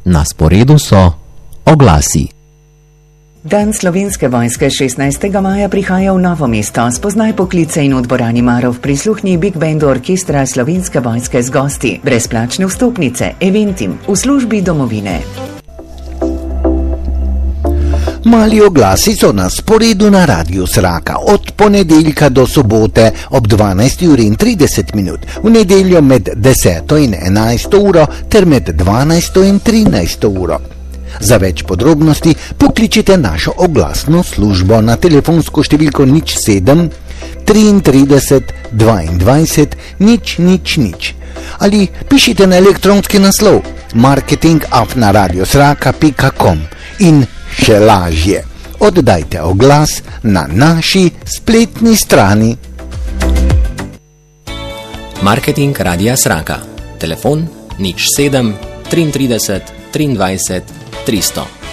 Na sporedu so oglasi. Dan Slovenske vojske 16. maja prihaja v Novo mesto. Spoznaj poklice in v dvorani Marov prisluhni Big Bandu orkestra Slovenske vojske z gosti. Brezplačne vstopnice, eventim, v službi domovine. Mali oglasi so na sporedu na Radiu Sraka od ponedeljka do sobote ob 12:30, v nedeljo med 10. in 11. uro ter med 12. in 13. uro. Za več podrobnosti pokličite našo oglasno službo na telefonsko številko 07 33 22 000 ali pišite na elektronski naslov marketing@radiosraka.com in še lažje. Oddajte oglas na naši spletni strani. Marketing Radia Sraka. Telefon 07 33 23 300.